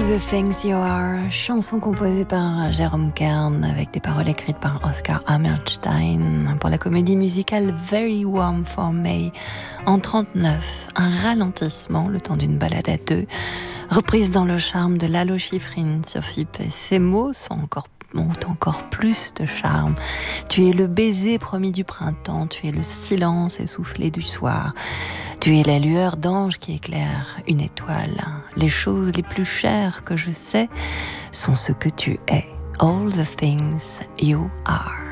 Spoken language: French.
the Things You Are, chanson composée par Jérôme Kern avec des paroles écrites par Oscar Hammerstein pour la comédie musicale Very Warm for May en 1939, un ralentissement le temps d'une balade à deux, reprise dans le charme de Lalo Schifrin sur FIP. Et ces mots ont encore plus de charme. Tu es le baiser promis du printemps, tu es le silence essoufflé du soir. Tu es la lueur d'ange qui éclaire une étoile. Les choses les plus chères que je sais sont ce que tu es. All the things you are.